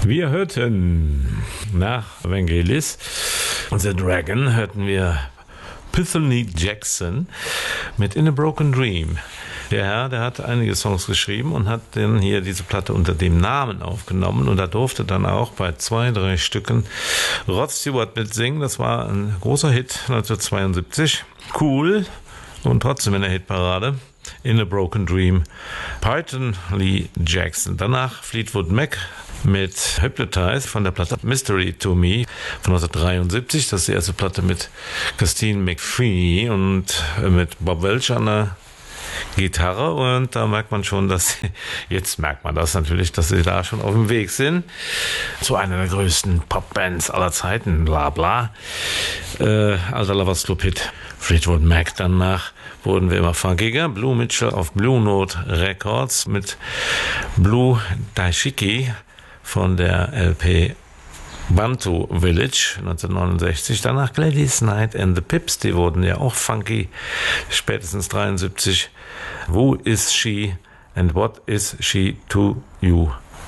Wir hörten nach Vangelis und The Dragon hörten wir Pythony Jackson mit In a Broken Dream. Der Herr, der hat einige Songs geschrieben und hat dann hier diese Platte unter dem Namen aufgenommen und da durfte dann auch bei 2, 3 Stücken Rod Stewart mitsingen. Das war ein großer Hit 1972. Cool und trotzdem in der Hitparade. In a Broken Dream, Pythony Jackson. Danach Fleetwood Mac mit Hypnotize von der Platte Mystery to Me von 1973. Das ist die erste Platte mit Christine McVie und mit Bob Welch an der Gitarre. Und da merkt man schon, jetzt merkt man das natürlich, dass sie da schon auf dem Weg sind zu einer der größten Popbands aller Zeiten, bla bla. Alter Lovers Club Hit. Fleetwood Mac. Danach wurden wir immer funkiger. Blue Mitchell auf Blue Note Records mit Blue Daishiki von der LP Bantu Village 1969. Danach Gladys Knight and the Pips, die wurden ja auch funky, spätestens 73. Who is she and what is she to you?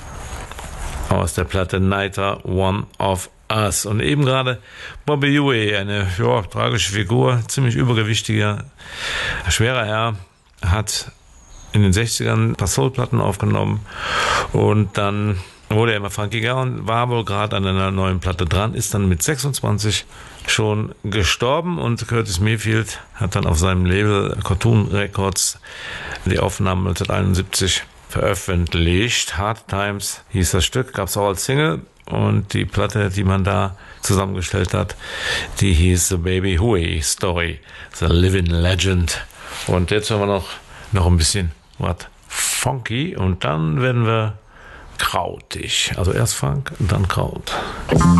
Aus der Platte Nitra One of Us. Und eben gerade Bobby Ewing, eine tragische Figur, ziemlich übergewichtiger, schwerer Herr, hat in den 60ern ein paar Soulplatten aufgenommen und dann wurde er immer funkiger und war wohl gerade an einer neuen Platte dran, ist dann mit 26 schon gestorben und Curtis Mayfield hat dann auf seinem Label Cartoon Records die Aufnahmen 1971 veröffentlicht. Hard Times hieß das Stück, gab es auch als Single und die Platte, die man da zusammengestellt hat, die hieß The Baby Huey Story, The Living Legend. Und jetzt hören wir noch ein bisschen was funky und dann werden wir krautig. Also erst Funk, dann Kraut.